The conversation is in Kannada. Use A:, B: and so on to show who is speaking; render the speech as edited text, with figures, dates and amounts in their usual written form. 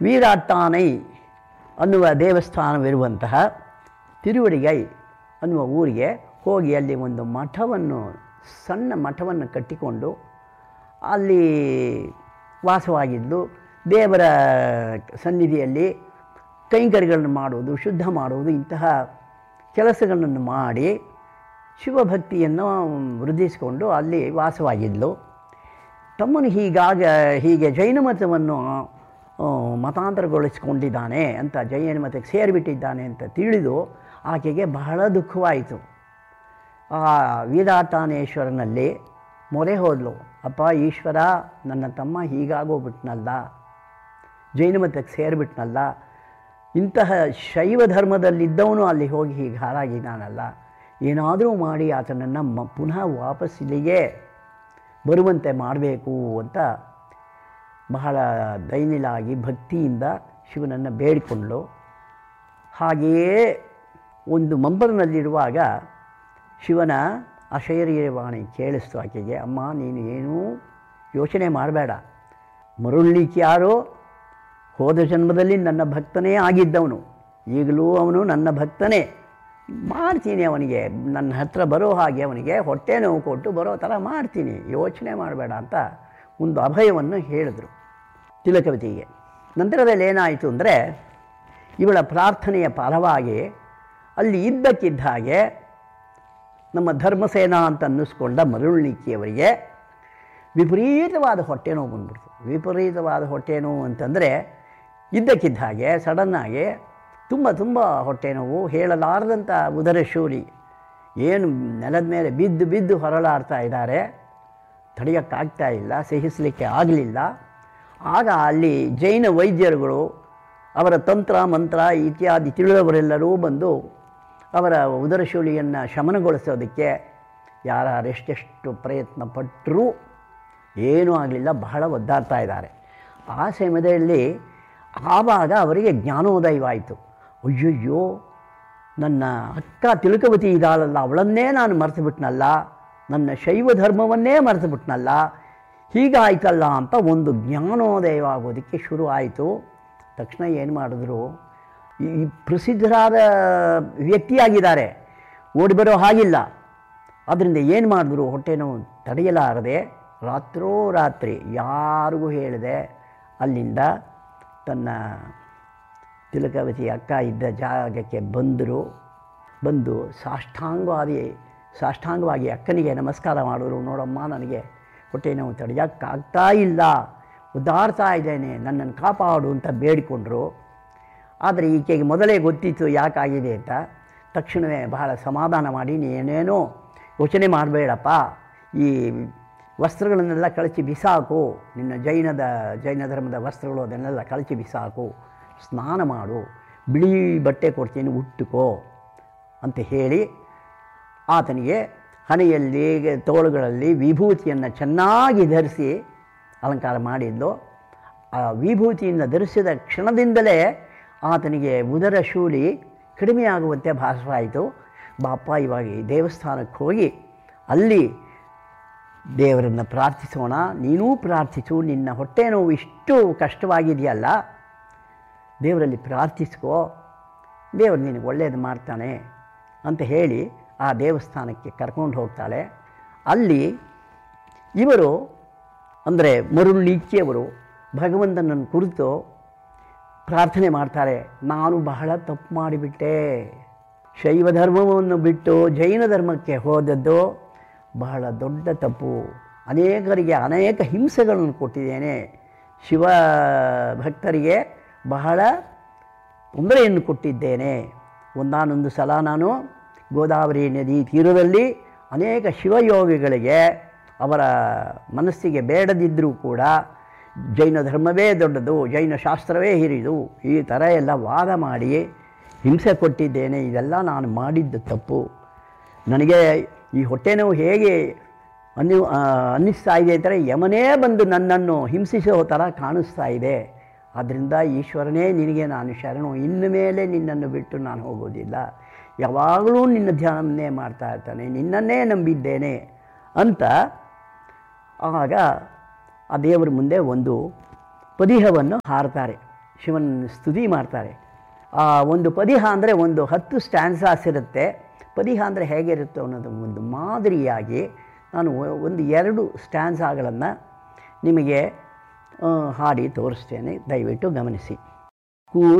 A: ವೀರಾಟ್ಟಾನೈ ಅನ್ನುವ ದೇವಸ್ಥಾನವಿರುವಂತಹ ತಿರುವಡಿಗೈ ಅನ್ನುವ ಊರಿಗೆ ಹೋಗಿ ಅಲ್ಲಿ ಒಂದು ಮಠವನ್ನು, ಸಣ್ಣ ಮಠವನ್ನು ಕಟ್ಟಿಕೊಂಡು ಅಲ್ಲಿ ವಾಸವಾಗಿದ್ದು ದೇವರ ಸನ್ನಿಧಿಯಲ್ಲಿ ಕೈಂಕರ್ಯಗಳನ್ನು ಮಾಡುವುದು, ಶುದ್ಧ ಮಾಡುವುದು, ಇಂತಹ ಕೆಲಸಗಳನ್ನು ಮಾಡಿ ಶಿವಭಕ್ತಿಯನ್ನು ವೃದ್ಧಿಸಿಕೊಂಡು ಅಲ್ಲಿ ವಾಸವಾಗಿದ್ಲು. ತಮ್ಮನು ಹೀಗೆ ಜೈನ ಮತವನ್ನು ಮತಾಂತರಗೊಳಿಸಿಕೊಂಡಿದ್ದಾನೆ ಅಂತ, ಜೈನ ಮತಕ್ಕೆ ಸೇರಿಬಿಟ್ಟಿದ್ದಾನೆ ಅಂತ ತಿಳಿದು ಆಕೆಗೆ ಬಹಳ ದುಃಖವಾಯಿತು. ಆ ವೀರಾಟಾನೇಶ್ವರನಲ್ಲಿ ಮೊರೆ ಹೋದಳು, ಅಪ್ಪ ಈಶ್ವರ, ನನ್ನ ತಮ್ಮ ಹೀಗಾಗೋಗ್ಬಿಟ್ನಲ್ಲ, ಜೈನ ಮತಕ್ಕೆ ಸೇರಿಬಿಟ್ನಲ್ಲ, ಇಂತಹ ಶೈವ ಧರ್ಮದಲ್ಲಿದ್ದವನು ಅಲ್ಲಿ ಹೋಗಿ ಹೀಗೆ ಹಾಳಾಗಿದ್ದಾನಲ್ಲ, ಏನಾದರೂ ಮಾಡಿ ಆತನನ್ನು ಪುನಃ ವಾಪಸ್ ಇಲ್ಲಿಗೆ ಬರುವಂತೆ ಮಾಡಬೇಕು ಅಂತ ಬಹಳ ದೈನಿಲಾಗಿ ಭಕ್ತಿಯಿಂದ ಶಿವನನ್ನು ಬೇಡಿಕೊಂಡಳು. ಹಾಗೆಯೇ ಒಂದು ಮಂಬರಿನಲ್ಲಿರುವಾಗ ಶಿವನ ಅಶರೀರವಾಣಿ ಕೇಳಿಸ್ತು ಆಕೆಗೆ, ಅಮ್ಮ ನೀನು ಏನೂ ಯೋಚನೆ ಮಾಡಬೇಡ, ಮರುಳ್ಳಿಕ್ಕೆ ಯಾರೋ ಹೋದ ಜನ್ಮದಲ್ಲಿ ನನ್ನ ಭಕ್ತನೇ ಆಗಿದ್ದವನು, ಈಗಲೂ ಅವನು ನನ್ನ ಭಕ್ತನೇ, ಮಾಡ್ತೀನಿ ಅವನಿಗೆ, ನನ್ನ ಹತ್ರ ಬರೋ ಹಾಗೆ ಅವನಿಗೆ ಹೊಟ್ಟೆ ನೋವು ಕೊಟ್ಟು ಬರೋ ಥರ ಮಾಡ್ತೀನಿ, ಯೋಚನೆ ಮಾಡಬೇಡ ಅಂತ ಒಂದು ಅಭಯವನ್ನು ಹೇಳಿದರು ತಿಲಕವತಿಗೆ. ನಂತರದಲ್ಲಿ ಏನಾಯಿತು ಅಂದರೆ, ಇವಳ ಪ್ರಾರ್ಥನೆಯ ಫಲವಾಗಿ ಅಲ್ಲಿ ಇದ್ದಕ್ಕಿದ್ದ ಹಾಗೆ ನಮ್ಮ ಧರ್ಮಸೇನ ಅಂತ ಅನ್ನಿಸ್ಕೊಂಡ ಮರುಳ್ಳಿಕ್ಕಿಯವರಿಗೆ ವಿಪರೀತವಾದ ಹೊಟ್ಟೆ ನೋವು ಬಂದ್ಬಿಡ್ತು. ವಿಪರೀತವಾದ ಹೊಟ್ಟೆ ನೋವು ಅಂತಂದರೆ ಇದ್ದಕ್ಕಿದ್ದ ಹಾಗೆ ಸಡನ್ನಾಗಿ ತುಂಬ ಹೊಟ್ಟೆ ನೋವು, ಹೇಳಲಾರದಂಥ ಉದರಶೂಲಿ, ಏನು ನೆಲದ ಮೇಲೆ ಬಿದ್ದು ಹೊರಳಾಡ್ತಾ ಇದ್ದಾರೆ, ತಡೆಯೋಕ್ಕಾಗ್ತಾ ಇಲ್ಲ, ಸಹಿಸಲಿಕ್ಕೆ ಆಗಲಿಲ್ಲ. ಆಗ ಅಲ್ಲಿ ಜೈನ ವೈದ್ಯರುಗಳು, ಅವರ ತಂತ್ರ ಮಂತ್ರ ಇತ್ಯಾದಿ ತಿಳಿದವರೆಲ್ಲರೂ ಬಂದು ಅವರ ಉದರಶೂಲಿಯನ್ನು ಶಮನಗೊಳಿಸೋದಕ್ಕೆ ಯಾರೆಷ್ಟೆಷ್ಟು ಪ್ರಯತ್ನ ಪಟ್ಟರೂ ಏನೂ ಆಗಲಿಲ್ಲ, ಬಹಳ ಒದ್ದಾಡ್ತಾ ಇದ್ದಾರೆ. ಆ ಸಮಯದಲ್ಲಿ ಆವಾಗ ಅವರಿಗೆ ಜ್ಞಾನೋದಯವಾಯಿತು. ಅಯ್ಯಯ್ಯೋ, ನನ್ನ ಅಕ್ಕ ತಿಲಕವತಿ ಇದ್ದಾಳಲ್ಲ, ಅವಳನ್ನೇ ನಾನು ಮರೆತುಬಿಟ್ನಲ್ಲ, ನನ್ನ ಶೈವ ಧರ್ಮವನ್ನೇ ಮರೆತುಬಿಟ್ನಲ್ಲ, ಹೀಗಾಯ್ತಲ್ಲ ಅಂತ ಒಂದು ಜ್ಞಾನೋದಯವಾಗೋದಕ್ಕೆ ಶುರು ಆಯಿತು. ತಕ್ಷಣ ಏನು ಮಾಡಿದ್ರು, ಈ ಪ್ರಸಿದ್ಧರಾದ ವ್ಯಕ್ತಿಯಾಗಿದ್ದಾರೆ, ಓಡಿ ಬರೋ ಹಾಗಿಲ್ಲ. ಅದರಿಂದ ಏನು ಮಾಡಿದ್ರು, ಹೊಟ್ಟೆ ನೋವು ತಡೆಯಲಾರದೆ ರಾತ್ರೋರಾತ್ರಿ ಯಾರಿಗೂ ಹೇಳಿದೆ ಅಲ್ಲಿಂದ ತನ್ನ ತಿಲಕವತಿ ಅಕ್ಕ ಇದ್ದ ಜಾಗಕ್ಕೆ ಬಂದು ಸಾಷ್ಟಾಂಗವಾಗಿ ಅಕ್ಕನಿಗೆ ನಮಸ್ಕಾರ ಮಾಡಿದ್ರು. ನೋಡಮ್ಮ, ನನಗೆ ಹೊಟ್ಟೆ ನೋವು ತಡೆಯೋಕ್ಕಾಗ್ತಾ ಇಲ್ಲ, ಒದ್ದಾಡ್ತಾ ಇದ್ದೇನೆ, ನನ್ನನ್ನು ಕಾಪಾಡು ಅಂತ ಬೇಡಿಕೊಂಡ್ರು. ಆದರೆ ಈಕೆಗೆ ಮೊದಲೇ ಗೊತ್ತಿತ್ತು ಯಾಕಾಗಿದೆ ಅಂತ. ತಕ್ಷಣವೇ ಬಹಳ ಸಮಾಧಾನ ಮಾಡಿ, ನೀನೇನೋ ಯೋಚನೆ ಮಾಡಬೇಡಪ್ಪ, ಈ ವಸ್ತ್ರಗಳನ್ನೆಲ್ಲ ಕಳಚಿ ಬಿಸಾಕು, ನಿನ್ನ ಜೈನ ಧರ್ಮದ ವಸ್ತ್ರಗಳು ಅದನ್ನೆಲ್ಲ ಕಳಚಿ ಬಿಸಾಕು, ಸ್ನಾನ ಮಾಡು, ಬಿಳಿ ಬಟ್ಟೆ ಕೊಡ್ತೀನಿ ಉಟ್ಟುಕೋ ಅಂತ ಹೇಳಿ ಆತನಿಗೆ ಹಣೆಯಲ್ಲಿ ತೋಳುಗಳಲ್ಲಿ ವಿಭೂತಿಯನ್ನು ಚೆನ್ನಾಗಿ ಧರಿಸಿ ಅಲಂಕಾರ ಮಾಡಿದ್ಲು. ಆ ವಿಭೂತಿಯನ್ನು ಧರಿಸಿದ ಕ್ಷಣದಿಂದಲೇ ಆತನಿಗೆ ಉದರ ಶೂಲಿ ಕಡಿಮೆಯಾಗುವಂತೆ ಭಾಸವಾಯಿತು. ಬಾಪ, ಇವಾಗ ಈ ದೇವಸ್ಥಾನಕ್ಕೆ ಹೋಗಿ ಅಲ್ಲಿ ದೇವರನ್ನು ಪ್ರಾರ್ಥಿಸೋಣ, ನೀನೂ ಪ್ರಾರ್ಥಿಸು, ನಿನ್ನ ಹೊಟ್ಟೆ ನೋವು ಇಷ್ಟು ಕಷ್ಟವಾಗಿದೆಯಲ್ಲ, ದೇವರಲ್ಲಿ ಪ್ರಾರ್ಥಿಸ್ಕೋ, ದೇವರು ನಿನಗೆ ಒಳ್ಳೆಯದು ಮಾಡ್ತಾನೆ ಅಂತ ಹೇಳಿ ಆ ದೇವಸ್ಥಾನಕ್ಕೆ ಕರ್ಕೊಂಡು ಹೋಗ್ತಾಳೆ. ಅಲ್ಲಿ ಇವರು ಅಂದರೆ ಮರುಳೀಕೆಯವರು ಭಗವಂತನನ್ನು ಕುರಿತು ಪ್ರಾರ್ಥನೆ ಮಾಡ್ತಾರೆ. ನಾನು ಬಹಳ ತಪ್ಪು ಮಾಡಿಬಿಟ್ಟೆ, ಶೈವ ಧರ್ಮವನ್ನು ಬಿಟ್ಟು ಜೈನ ಧರ್ಮಕ್ಕೆ ಹೋದದ್ದು ಬಹಳ ದೊಡ್ಡ ತಪ್ಪು, ಅನೇಕರಿಗೆ ಅನೇಕ ಹಿಂಸೆಗಳನ್ನು ಕೊಟ್ಟಿದ್ದೇನೆ, ಶಿವ ಭಕ್ತರಿಗೆ ಬಹಳ ತೊಂದರೆಯನ್ನು ಕೊಟ್ಟಿದ್ದೇನೆ. ಒಂದಾನೊಂದು ಸಲ ನಾನು ಗೋದಾವರಿ ನದಿ ತೀರದಲ್ಲಿ ಅನೇಕ ಶಿವಯೋಗಿಗಳಿಗೆ ಅವರ ಮನಸ್ಸಿಗೆ ಬೇಡದಿದ್ದರೂ ಕೂಡ ಜೈನ ಧರ್ಮವೇ ದೊಡ್ಡದು, ಜೈನ ಶಾಸ್ತ್ರವೇ ಹಿರಿದು, ಈ ಥರ ಎಲ್ಲ ವಾದ ಮಾಡಿ ಹಿಂಸೆ ಕೊಟ್ಟಿದ್ದೇನೆ. ಇದೆಲ್ಲ ನಾನು ಮಾಡಿದ್ದು ತಪ್ಪು. ನನಗೆ ಈ ಹೊಟ್ಟೆ ನೋವು ಹೇಗೆ ಅನ್ನಿಸ್ತಾ ಇದೆ ಅಂದರೆ ಯಮನೇ ಬಂದು ನನ್ನನ್ನು ಹಿಂಸಿಸೋ ಥರ ಕಾಣಿಸ್ತಾ ಇದೆ. ಆದ್ದರಿಂದ ಈಶ್ವರನೇ ನಿನಗೆ ನಾನು ಶರಣು, ಇನ್ನು ಮೇಲೆ ನಿನ್ನನ್ನು ಬಿಟ್ಟು ನಾನು ಹೋಗೋದಿಲ್ಲ, ಯಾವಾಗಲೂ ನಿನ್ನ ಧ್ಯಾನವನ್ನೇ ಮಾಡ್ತಾ ಇರ್ತಾನೆ, ನಿನ್ನನ್ನೇ ನಂಬಿದ್ದೇನೆ ಅಂತ ಆಗ ಆ ದೇವರ ಮುಂದೆ ಒಂದು ಪದಿಹವನ್ನು ಹಾರ್ತಾರೆ ಶಿವನ ಸ್ತುತಿ ಮಾಡ್ತಾರೆ. ಆ ಒಂದು ಪದಿಹ ಅಂದರೆ ಒಂದು 10 ಸ್ಟ್ಯಾನ್ಸಾಸ್ ಇರುತ್ತೆ. ಪದಿಹ ಅಂದರೆ ಹೇಗಿರುತ್ತೆ ಅನ್ನೋದು ಒಂದು ಮಾದರಿಯಾಗಿ ನಾನು ಒಂದು 2 ಸ್ಟ್ಯಾನ್ಸಾಗಳನ್ನು ನಿಮಗೆ ಹಾಡಿ ತೋರಿಸ್ತೇನೆ, ದಯವಿಟ್ಟು ಗಮನಿಸಿ.